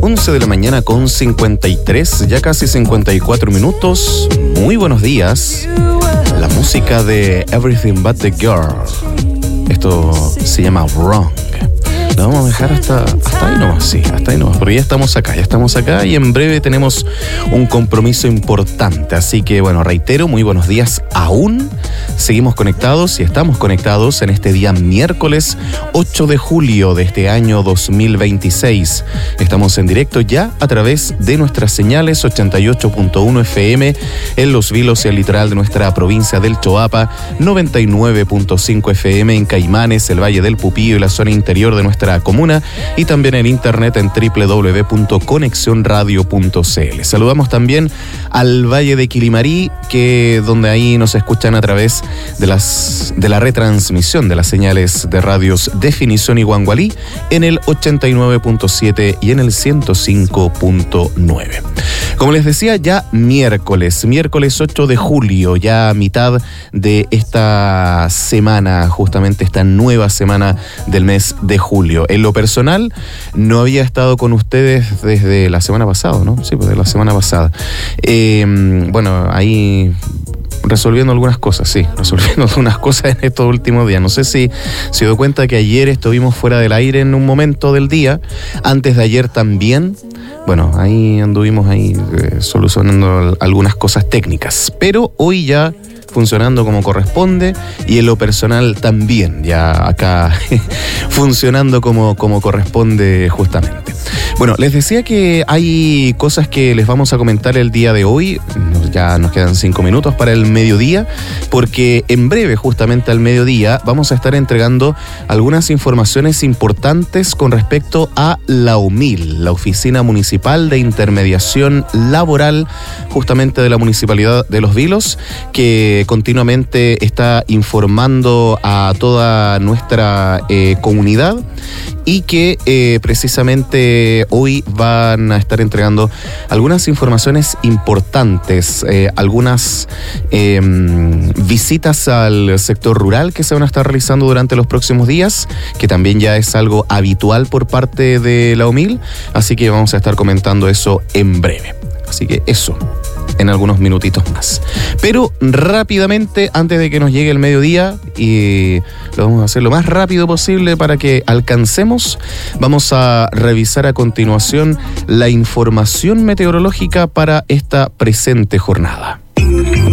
11 de la mañana con 53, ya casi 54 minutos. Muy buenos días. La música de Everything But The Girl. Esto se llama Wrong. Lo vamos a dejar hasta ahí nomás, sí, hasta ahí nomás, porque ya estamos acá y en breve tenemos un compromiso importante. Así que, bueno, reitero, muy buenos días aún. Seguimos conectados y estamos conectados en este día miércoles 8 de julio de este año 2026. Estamos en directo ya a través de nuestras señales 88.1 FM en Los Vilos y el litoral de nuestra provincia del Choapa, 99.5 FM en Caimanes, el Valle del Pupío y la zona interior de nuestra comuna, y también en internet en www.conexionradio.cl. Saludamos también al Valle de Quilimarí, donde ahí nos escuchan a través de la retransmisión de las señales de radios Definición y Guangualí en el 89.7 y en el 105.9. Como les decía, ya miércoles 8 de julio, ya a mitad de esta semana, justamente esta nueva semana del mes de julio. En lo personal, no había estado con ustedes desde la semana pasada, ¿no? Sí, pues de la semana pasada. Bueno, ahí resolviendo algunas cosas en estos últimos días. No sé si se dio cuenta que ayer estuvimos fuera del aire en un momento del día. Antes de ayer también. Bueno, ahí anduvimos solucionando algunas cosas técnicas. Pero hoy ya funcionando como corresponde, y en lo personal también, ya acá funcionando como corresponde justamente. Bueno, les decía que hay cosas que les vamos a comentar el día de hoy. Ya nos quedan 5 minutos para el mediodía, porque en breve, justamente al mediodía, vamos a estar entregando algunas informaciones importantes con respecto a la UMIL, la Oficina Municipal de Intermediación Laboral, justamente de la Municipalidad de Los Vilos, que continuamente está informando a toda nuestra comunidad, y que precisamente hoy van a estar entregando algunas informaciones importantes, algunas visitas al sector rural que se van a estar realizando durante los próximos días, que también ya es algo habitual por parte de la UMIL, así que vamos a estar comentando eso en breve. Así que eso, en algunos minutitos más. Pero rápidamente, antes de que nos llegue el mediodía, y lo vamos a hacer lo más rápido posible para que alcancemos, vamos a revisar a continuación la información meteorológica para esta presente jornada.